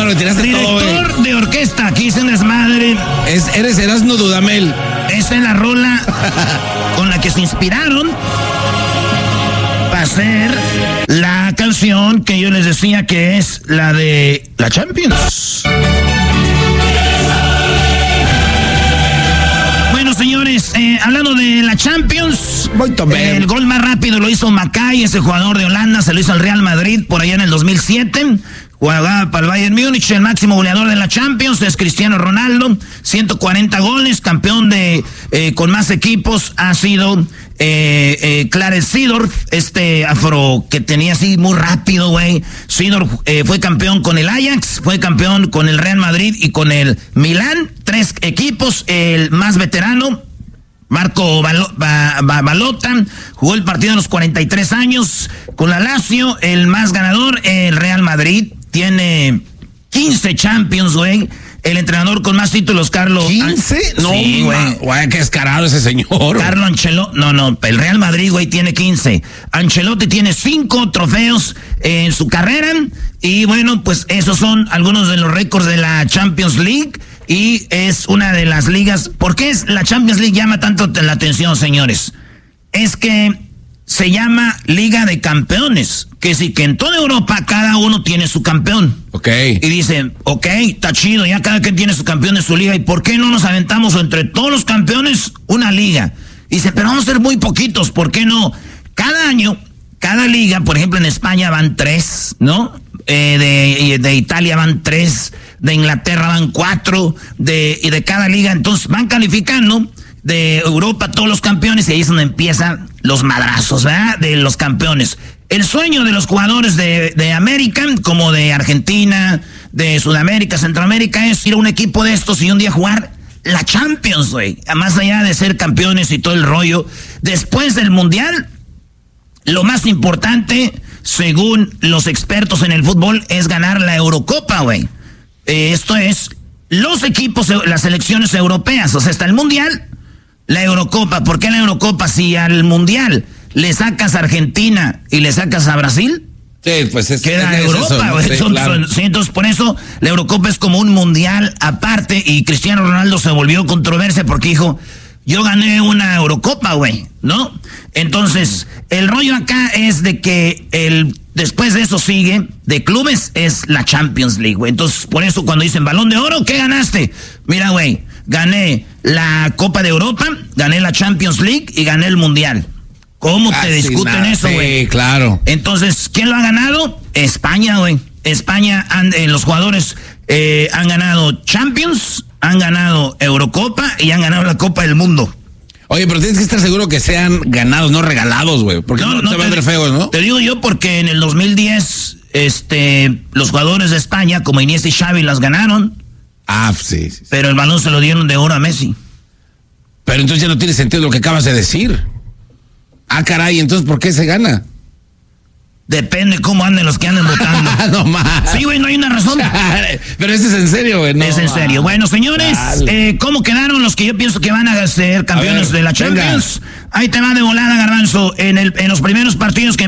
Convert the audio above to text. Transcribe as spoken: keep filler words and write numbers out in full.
madre, tiraste todo, Director de orquesta, aquí hice un desmadre. Es, eres Erasmo Dudamel. Esa es la rola con la que se inspiraron para hacer la canción que yo les decía que es la de la Champions. Bueno, señores, eh, hablando de la Champions, el gol más rápido lo hizo Macay, ese jugador de Holanda, se lo hizo al Real Madrid por allá en el dos mil siete. Jugaba para el Bayern Múnich, el máximo goleador de la Champions es Cristiano Ronaldo, ciento cuarenta goles, campeón de eh, con más equipos ha sido eh, eh, Clarence Seedorf, este afro que tenía así muy rápido, güey. Seedorf eh, fue campeón con el Ajax, fue campeón con el Real Madrid y con el Milán, tres equipos, el más veterano. Marco Balota jugó el partido a los cuarenta y tres años con la Lazio, el más ganador, el Real Madrid, tiene quince Champions, güey. El entrenador con más títulos, Carlo... ¿quince? An- No, sí, güey. Güey, qué descarado ese señor. Carlo Ancelotti... No, no, el Real Madrid, güey, tiene quince. Ancelotti tiene cinco trofeos en su carrera. Y bueno, pues esos son algunos de los récords de la Champions League. Y es una de las ligas... ¿Por qué es la Champions League llama tanto la atención, señores? Es que se llama Liga de Campeones. Que sí, que en toda Europa cada uno tiene su campeón. Ok. Y dicen, ok, está chido, ya cada quien tiene su campeón de su liga. ¿Y por qué no nos aventamos entre todos los campeones una liga? Dice, pero vamos a ser muy poquitos, ¿por qué no? Cada año, cada liga, por ejemplo en España van tres, ¿no? Eh, de, de Italia van tres, de Inglaterra van cuatro, de, y de cada liga, entonces van calificando de Europa todos los campeones y ahí es donde empiezan los madrazos, ¿verdad? De los campeones. El sueño de los jugadores de, de América, como de Argentina, de Sudamérica, Centroamérica, es ir a un equipo de estos y un día jugar la Champions, güey. Más allá de ser campeones y todo el rollo. Después del Mundial, lo más importante, según los expertos en el fútbol, es ganar la Eurocopa, güey. Eh, esto es los equipos, las selecciones europeas, o sea, hasta el Mundial, la Eurocopa. ¿Por qué la Eurocopa? Si al Mundial le sacas a Argentina y le sacas a Brasil, sí, pues es, queda es Europa, güey. Sí, Son, claro. son, sí, entonces por eso la Eurocopa es como un mundial aparte y Cristiano Ronaldo se volvió controversia porque dijo, yo gané una Eurocopa, güey, ¿no? Entonces, el rollo acá es de que el después de eso sigue, de clubes, es la Champions League, güey. Entonces, por eso cuando dicen Balón de Oro, ¿qué ganaste? Mira, güey, gané la Copa de Europa, gané la Champions League y gané el Mundial. ¿Cómo te Casi discuten nada. eso, güey? Sí, claro. Entonces, ¿quién lo ha ganado? España, güey. España, han, eh, los jugadores eh, han ganado Champions, han ganado Eurocopa y han ganado la Copa del Mundo. Oye, pero tienes que estar seguro que sean ganados, no regalados, güey. Porque no, no, no te van a ver feos, ¿no? Te digo yo porque en el dos mil diez, este, los jugadores de España, como Iniesta y Xavi, las ganaron. Ah, sí, sí, sí. Pero el balón se lo dieron de oro a Messi. Pero entonces ya no tiene sentido lo que acabas de decir. Ah, caray, entonces ¿por qué se gana? Depende cómo anden los que anden votando. No más. Sí, güey, no hay una razón. Pero ese es en serio, güey. No, es en serio. Bueno, señores, eh, ¿cómo quedaron los que yo pienso que van a ser campeones a ver, de la Champions? Venga. Ahí te va de volada, Garbanzo. En, el, en los primeros partidos que